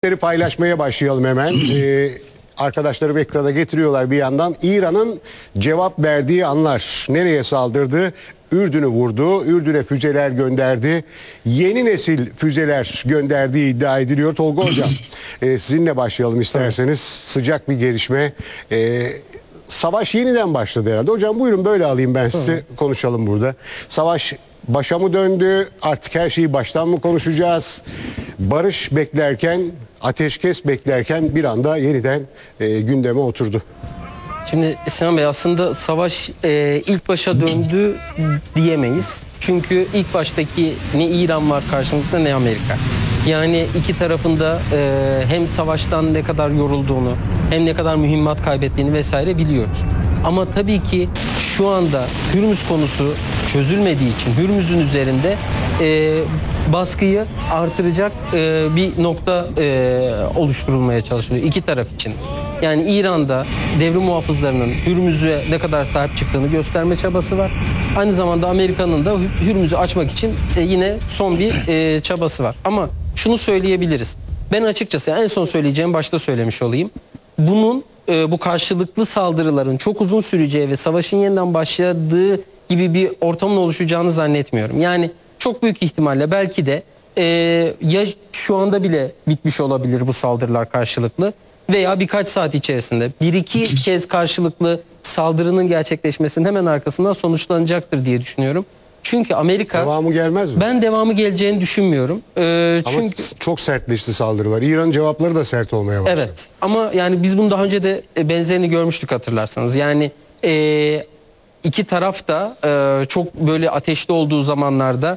görüntüleri paylaşmaya başlayalım hemen. Arkadaşlarım ekrana getiriyorlar bir yandan. İran'ın cevap verdiği anlar. Nereye saldırdı? Ürdün'ü vurdu. Ürdün'e füzeler gönderdi. Yeni nesil füzeler gönderdiği iddia ediliyor. Tolga Hocam, sizinle başlayalım isterseniz. Sıcak bir gelişme. Savaş yeniden başladı herhalde. Hocam buyurun, böyle alayım ben sizi, konuşalım burada. Savaş başa mı döndü? Artık her şeyi baştan mı konuşacağız? Barış beklerken, ateşkes beklerken bir anda yeniden gündeme oturdu. Şimdi Sinan Bey, aslında savaş ilk başa döndü diyemeyiz. Çünkü ilk baştaki ne İran var karşımızda ne Amerika. Yani iki tarafında hem savaştan ne kadar yorulduğunu hem ne kadar mühimmat kaybettiğini vesaire biliyoruz. Ama tabii ki şu anda Hürmüz konusu çözülmediği için Hürmüz'ün üzerinde baskıyı artıracak bir nokta oluşturulmaya çalışılıyor iki taraf için. Yani İran'da devrim muhafızlarının Hürmüz'e ne kadar sahip çıktığını gösterme çabası var. Aynı zamanda Amerika'nın da Hürmüz'ü açmak için yine son bir çabası var. Ama şunu söyleyebiliriz. Ben açıkçası en son söyleyeceğim başta söylemiş olayım. Bunun bu karşılıklı saldırıların çok uzun süreceği ve savaşın yeniden başladığı gibi bir ortamın oluşacağını zannetmiyorum. Yani çok büyük ihtimalle belki de ya şu anda bile bitmiş olabilir bu saldırılar karşılıklı veya birkaç saat içerisinde bir iki kez karşılıklı saldırının gerçekleşmesinin hemen arkasından sonuçlanacaktır diye düşünüyorum. Çünkü Amerika... Devamı gelmez mi? Ben devamı geleceğini düşünmüyorum. Ama çok sertleşti saldırılar. İran'ın cevapları da sert olmaya başladı. Evet, ama yani biz bunu daha önce de benzerini görmüştük, hatırlarsanız. Yani iki taraf da çok böyle ateşli olduğu zamanlarda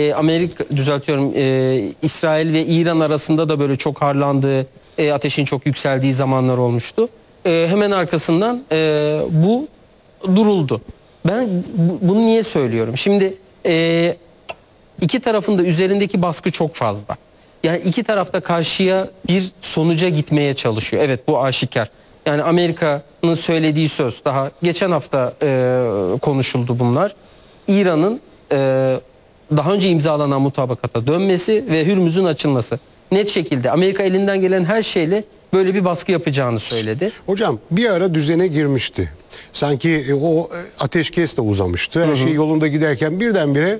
İsrail ve İran arasında da böyle çok harlandığı, ateşin çok yükseldiği zamanlar olmuştu. Hemen arkasından bu duruldu. Ben bunu niye söylüyorum? Şimdi iki tarafın da üzerindeki baskı çok fazla. Yani iki tarafta karşıya bir sonuca gitmeye çalışıyor. Evet, bu aşikar. Yani Amerika'nın söylediği söz, daha geçen hafta konuşuldu bunlar. İran'ın daha önce imzalanan mutabakata dönmesi ve Hürmüz'ün açılması. Net şekilde Amerika elinden gelen her şeyle böyle bir baskı yapacağını söyledi. Hocam bir ara düzene girmişti. Sanki o ateşkes de uzamıştı. Her şey yolunda giderken birdenbire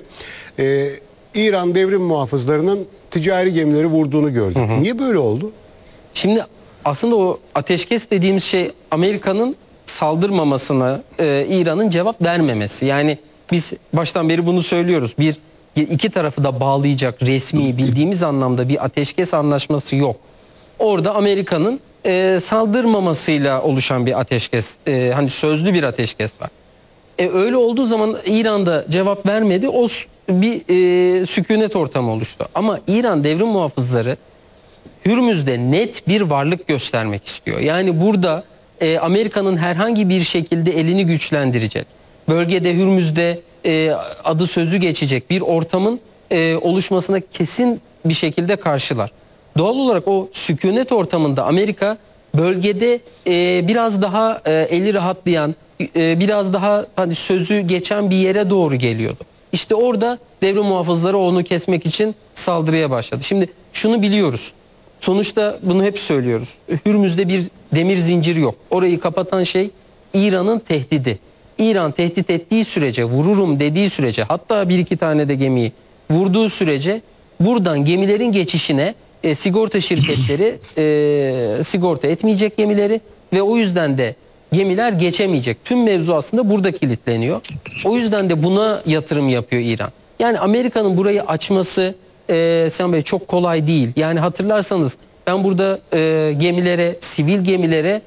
İran devrim muhafızlarının ticari gemileri vurduğunu gördük. Niye böyle oldu? Şimdi aslında o ateşkes dediğimiz şey Amerika'nın saldırmamasına İran'ın cevap vermemesi. Yani biz baştan beri bunu söylüyoruz. İki tarafı da bağlayacak resmi bildiğimiz anlamda bir ateşkes anlaşması yok. Orada Amerika'nın saldırmamasıyla oluşan bir ateşkes, hani sözlü bir ateşkes var. Öyle olduğu zaman İran'da cevap vermedi. O bir sükunet ortamı oluştu. Ama İran devrim muhafızları Hürmüz'de net bir varlık göstermek istiyor. Yani burada Amerika'nın herhangi bir şekilde elini güçlendirecek, bölgede Hürmüz'de adı sözü geçecek bir ortamın oluşmasına kesin bir şekilde karşılar. Doğal olarak o sükunet ortamında Amerika bölgede biraz daha eli rahatlayan, biraz daha hani sözü geçen bir yere doğru geliyordu. İşte orada devrim muhafızları onu kesmek için saldırıya başladı. Şimdi şunu biliyoruz. Sonuçta bunu hep söylüyoruz. Hürmüz'de bir demir zincir yok. Orayı kapatan şey İran'ın tehdidi. İran tehdit ettiği sürece, vururum dediği sürece, hatta bir iki tane de gemiyi vurduğu sürece buradan gemilerin geçişine sigorta şirketleri sigorta etmeyecek gemileri ve o yüzden de gemiler geçemeyecek. Tüm mevzu aslında burada kilitleniyor. O yüzden de buna yatırım yapıyor İran. Yani Amerika'nın burayı açması Sinan Bey çok kolay değil. Yani hatırlarsanız ben burada gemilere, sivil gemilere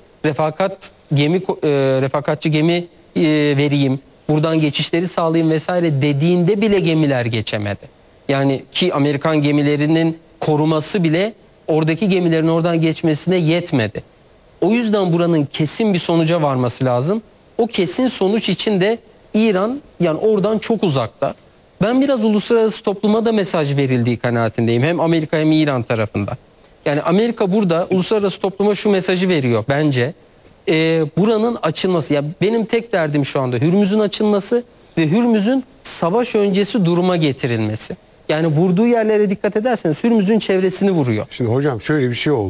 refakatçi gemi vereyim, buradan geçişleri sağlayayım vesaire dediğinde bile gemiler geçemedi. Yani ki Amerikan gemilerinin koruması bile oradaki gemilerin oradan geçmesine yetmedi. O yüzden buranın kesin bir sonuca varması lazım. O kesin sonuç için de İran yani oradan çok uzakta. Ben biraz uluslararası topluma da mesaj verildiği kanaatindeyim. Hem Amerika hem İran tarafında. Yani Amerika burada uluslararası topluma şu mesajı veriyor bence. Buranın açılması. Ya benim tek derdim şu anda Hürmüz'ün açılması ve Hürmüz'ün savaş öncesi duruma getirilmesi. Yani vurduğu yerlere dikkat ederseniz Hürmüz'ün çevresini vuruyor. Şimdi hocam şöyle bir şey oldu.